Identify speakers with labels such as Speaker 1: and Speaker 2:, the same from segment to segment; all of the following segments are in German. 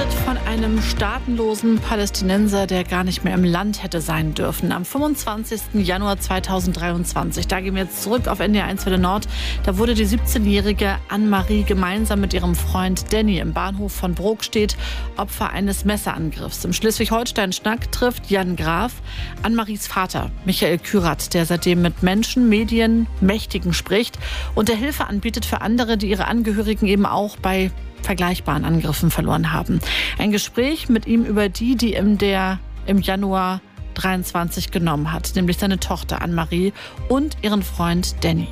Speaker 1: berichtet von einem staatenlosen Palästinenser, der gar nicht mehr im Land hätte sein dürfen. Am 25. Januar 2023, da gehen wir jetzt zurück auf NDR1 Welle Nord, da wurde die 17-jährige Anne-Marie gemeinsam mit ihrem Freund Danny im Bahnhof von Brokstedt Opfer eines Messerangriffs. Im Schleswig-Holstein-Schnack trifft Jan Graf Anne-Maries Vater, Michael Kürath, der seitdem mit Menschen, Medien, Mächtigen spricht und der Hilfe anbietet für andere, die ihre Angehörigen eben auch bei vergleichbaren Angriffen verloren haben. Ein Gespräch mit ihm über die er im Januar 23 genommen hat, nämlich seine Tochter Anne-Marie und ihren Freund Danny.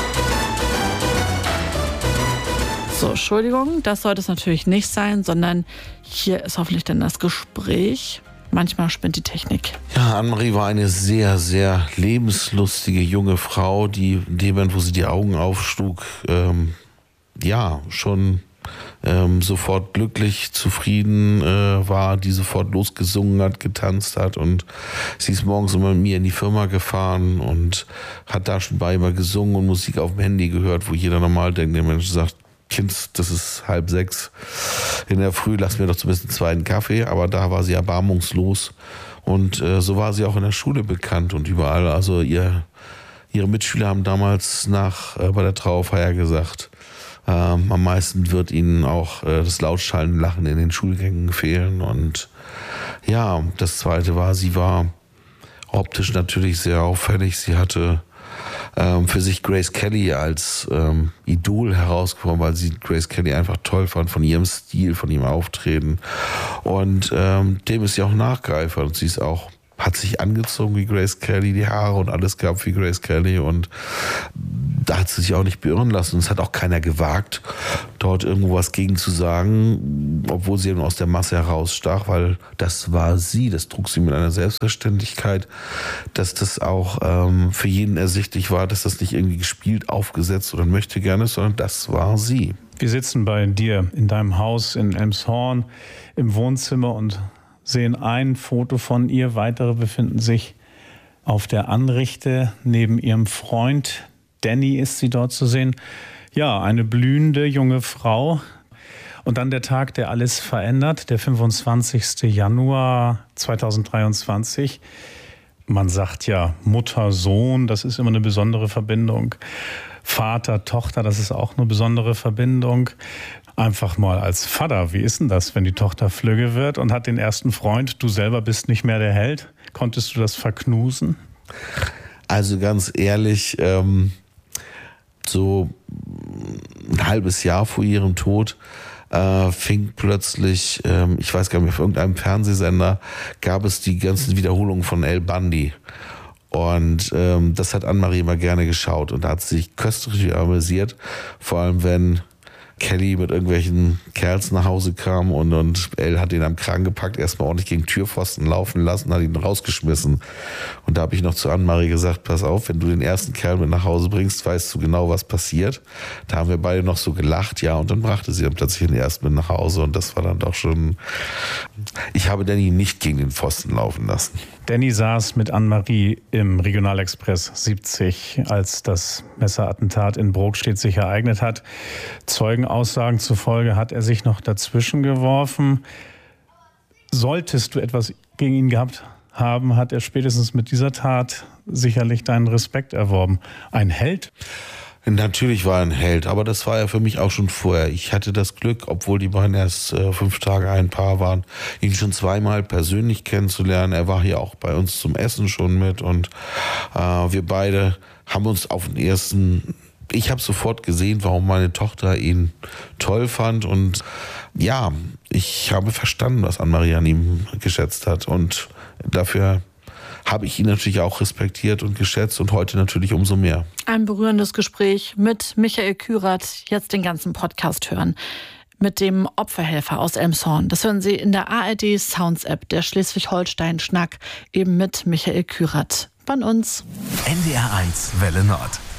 Speaker 1: So, Entschuldigung, das sollte es natürlich nicht sein, sondern hier ist hoffentlich dann das Gespräch. Manchmal spinnt die Technik.
Speaker 2: Ja, Anne-Marie war eine sehr, sehr lebenslustige junge Frau, die in dem Moment, wo sie die Augen aufschlug, schon sofort glücklich, zufrieden war, die sofort losgesungen hat, getanzt hat, und sie ist morgens immer mit mir in die Firma gefahren und hat da schon bei immer gesungen und Musik auf dem Handy gehört, wo jeder normal denkt, der Mensch sagt, Kind, das ist 5:30 in der Früh, lass mir doch zumindest einen zweiten Kaffee, aber da war sie erbarmungslos und so war sie auch in der Schule bekannt und überall, also ihre Mitschüler haben damals bei der Trauerfeier gesagt, am meisten wird ihnen auch das lautschallende Lachen in den Schulgängen fehlen. Und ja, das Zweite war, sie war optisch natürlich sehr auffällig. Sie hatte für sich Grace Kelly als Idol herausgefunden, weil sie Grace Kelly einfach toll fand, von ihrem Stil, von ihrem Auftreten. Und dem ist sie auch nachgeeifert. Und sie ist auch, hat sich angezogen wie Grace Kelly, die Haare und alles gehabt wie Grace Kelly, und da hat sie sich auch nicht beirren lassen. Und es hat auch keiner gewagt, dort irgendwo was gegen zu sagen, obwohl sie eben aus der Masse herausstach, weil das war sie, das trug sie mit einer Selbstverständlichkeit, dass das auch für jeden ersichtlich war, dass das nicht irgendwie gespielt, aufgesetzt oder möchte gerne, sondern das war sie.
Speaker 3: Wir sitzen bei dir in deinem Haus in Elmshorn im Wohnzimmer und sehen ein Foto von ihr. Weitere befinden sich auf der Anrichte. Neben ihrem Freund Danny ist sie dort zu sehen. Ja, eine blühende junge Frau. Und dann der Tag, der alles verändert, der 25. Januar 2023. Man sagt ja Mutter, Sohn, das ist immer eine besondere Verbindung. Vater, Tochter, das ist auch eine besondere Verbindung. Einfach mal als Vater, wie ist denn das, wenn die Tochter flügge wird und hat den ersten Freund, du selber bist nicht mehr der Held? Konntest du das verknusen?
Speaker 2: Also ganz ehrlich, so ein halbes Jahr vor ihrem Tod fing plötzlich, ich weiß gar nicht mehr, auf irgendeinem Fernsehsender gab es die ganzen Wiederholungen von El Bundy. Und das hat Anne-Marie immer gerne geschaut und da hat sie sich köstlich amüsiert, vor allem wenn Kelly mit irgendwelchen Kerls nach Hause kam und Elle hat ihn am Kragen gepackt, erstmal ordentlich gegen Türpfosten laufen lassen, hat ihn rausgeschmissen. Und da habe ich noch zu Anne-Marie gesagt, pass auf, wenn du den ersten Kerl mit nach Hause bringst, weißt du genau, was passiert. Da haben wir beide noch so gelacht, ja, und dann brachte sie dann plötzlich den ersten mit nach Hause und das war dann doch schon, ich habe Danny nicht gegen den Pfosten laufen lassen.
Speaker 3: Danny saß mit Anne-Marie im Regionalexpress 70, als das Messerattentat in Brokstedt sich ereignet hat. Zeugenaussagen zufolge hat er sich noch dazwischen geworfen. Solltest du etwas gegen ihn gehabt haben, hat er spätestens mit dieser Tat sicherlich deinen Respekt erworben. Ein Held?
Speaker 2: Natürlich war er ein Held, aber das war er für mich auch schon vorher. Ich hatte das Glück, obwohl die beiden erst 5 Tage ein Paar waren, ihn schon zweimal persönlich kennenzulernen. Er war hier auch bei uns zum Essen schon mit und wir beide haben uns auf den ersten, ich habe sofort gesehen, warum meine Tochter ihn toll fand und ja, ich habe verstanden, was Anne-Marie an ihm geschätzt hat und dafür habe ich ihn natürlich auch respektiert und geschätzt und heute natürlich umso mehr.
Speaker 1: Ein berührendes Gespräch mit Michael Kürath. Jetzt den ganzen Podcast hören. Mit dem Opferhelfer aus Elmshorn. Das hören Sie in der ARD Sounds App, der Schleswig-Holstein-Schnack, eben mit Michael Kürath. Von uns.
Speaker 4: NDR1 Welle Nord.